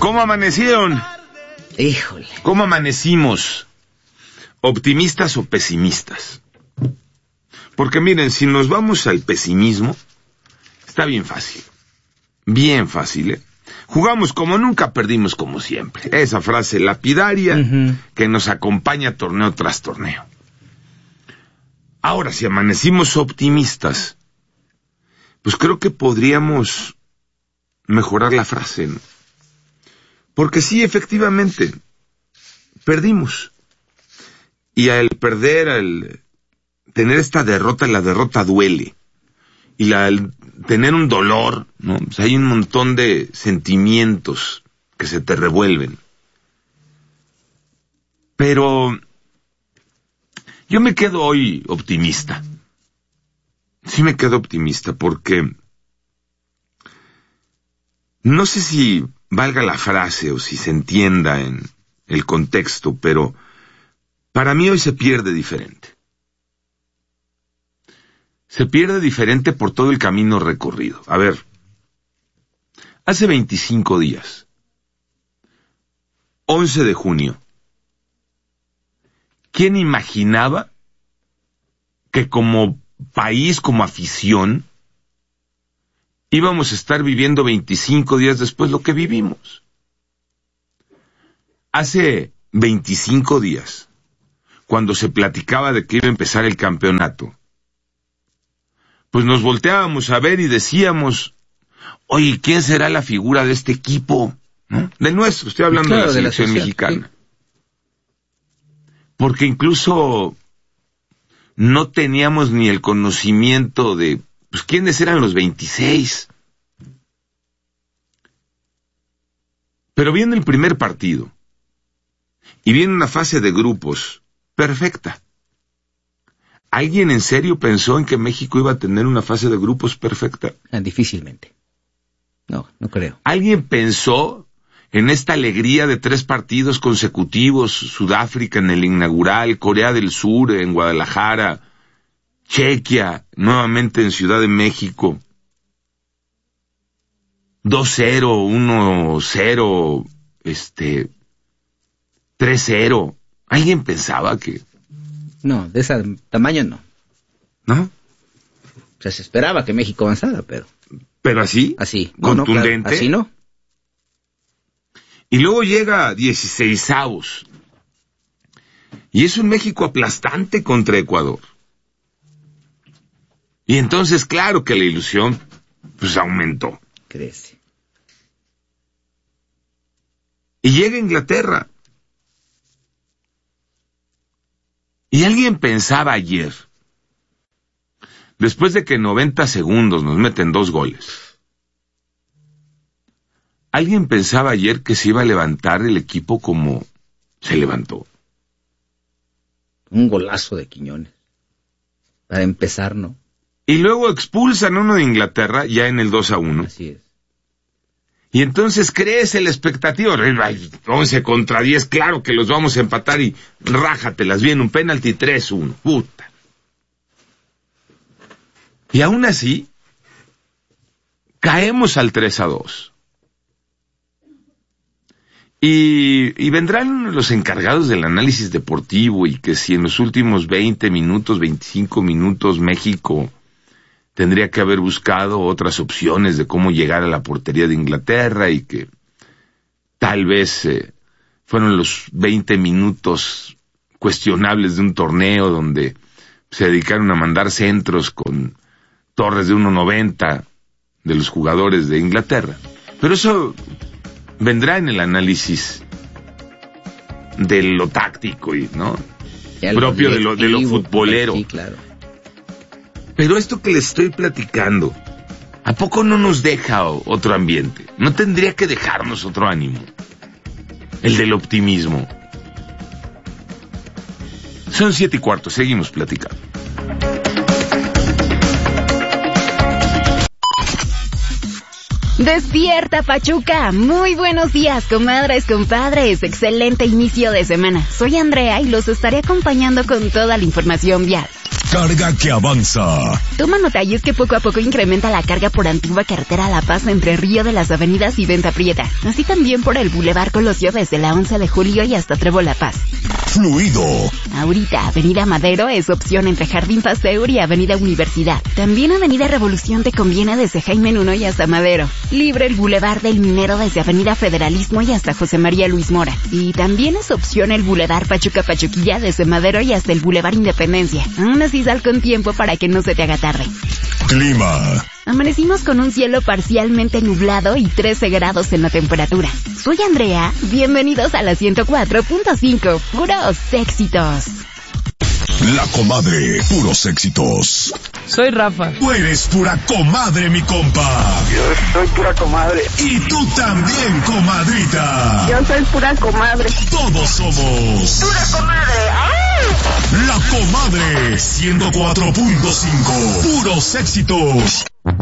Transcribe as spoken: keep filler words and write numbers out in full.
¿Cómo amanecieron? Híjole. ¿Cómo amanecimos? ¿Optimistas o pesimistas? Porque miren, si nos vamos al pesimismo, está bien fácil. Bien fácil, ¿eh? Jugamos como nunca, perdimos como siempre. Esa frase lapidaria uh-huh. que nos acompaña torneo tras torneo. Ahora, si amanecimos optimistas, pues creo que podríamos mejorar la frase, ¿no? Porque sí, efectivamente, perdimos. Y al perder, al tener esta derrota, la derrota duele. Y la, al tener un dolor, ¿no? Pues hay un montón de sentimientos que se te revuelven. Pero yo me quedo hoy optimista. Sí me quedo optimista porque no sé si valga la frase o si se entienda en el contexto, pero para mí hoy se pierde diferente. Se pierde diferente por todo el camino recorrido. A ver, hace veinticinco días, once de junio, ¿quién imaginaba que como país, como afición, íbamos a estar viviendo veinticinco días después lo que vivimos? Hace veinticinco días, cuando se platicaba de que iba a empezar el campeonato, pues nos volteábamos a ver y decíamos, oye, ¿quién será la figura de este equipo? ¿No? Del nuestro, estoy hablando claro, de la selección de la mexicana. Sí. Porque incluso no teníamos ni el conocimiento de, pues, quiénes eran los veintiséis. Pero viene el primer partido, y viene una fase de grupos perfecta. ¿Alguien en serio pensó en que México iba a tener una fase de grupos perfecta? Difícilmente. No, no creo. ¿Alguien pensó en esta alegría de tres partidos consecutivos, Sudáfrica en el inaugural, Corea del Sur en Guadalajara, Chequia nuevamente en Ciudad de México, dos cero, uno cero, este, tres cero? ¿Alguien pensaba que...? No, de ese tamaño no. ¿No? O sea, se esperaba que México avanzara, pero... ¿Pero así? Así. ¿Contundente? No, claro, así no. Y luego llega dieciseisavos. Y es un México aplastante contra Ecuador. Y entonces, claro que la ilusión, pues, aumentó. Crece. Y llega Inglaterra. Y alguien pensaba ayer, después de que en noventa segundos nos meten dos goles, alguien pensaba ayer que se iba a levantar el equipo como se levantó. Un golazo de Quiñones. Para empezar, ¿no? Y luego expulsan uno de Inglaterra ya en el dos a uno. Así es. Y entonces crece la expectativa, once contra diez, claro que los vamos a empatar y rájatelas bien, un penalti tres uno, puta. Y aún así, caemos al tres a dos. Y, y vendrán los encargados del análisis deportivo y que si en los últimos veinte minutos, veinticinco minutos México tendría que haber buscado otras opciones de cómo llegar a la portería de Inglaterra y que tal vez eh, fueron los veinte minutos cuestionables de un torneo donde se dedicaron a mandar centros con torres de uno noventa de los jugadores de Inglaterra. Pero eso vendrá en el análisis de lo táctico y, ¿no? propio de lo, de lo futbolero. Sí, claro. Pero esto que les estoy platicando, ¿a poco no nos deja otro ambiente? ¿No tendría que dejarnos otro ánimo? El del optimismo. Son siete y cuarto, seguimos platicando. Despierta, Pachuca. Muy buenos días, comadres, compadres. Excelente inicio de semana. Soy Andrea y los estaré acompañando con toda la información vial. Carga que avanza. Toma nota, y es que poco a poco incrementa la carga por Antigua Carretera a La Paz entre Río de las Avenidas y Venta Prieta. Así también por el Boulevard Colosio desde la once de julio y hasta Trébol La Paz. Fluido. Ahorita, Avenida Madero es opción entre Jardín Pasteur y Avenida Universidad. También Avenida Revolución te conviene desde Jaime Nuno y hasta Madero. Libre el Boulevard del Minero desde Avenida Federalismo y hasta José María Luis Mora. Y también es opción el Boulevard Pachuca Pachuquilla desde Madero y hasta el Boulevard Independencia. Aún así sal con tiempo para que no se te haga tarde. Clima. Amanecimos con un cielo parcialmente nublado y trece grados en la temperatura. Soy Andrea, bienvenidos a la ciento cuatro punto cinco, puros éxitos. La comadre, puros éxitos. Soy Rafa. Tú eres pura comadre, mi compa. Yo soy pura comadre. Y tú también, comadrita. Yo soy pura comadre. Todos somos ¡Pura comadre! ¡Ah! La comadre ciento cuatro punto cinco, puros éxitos.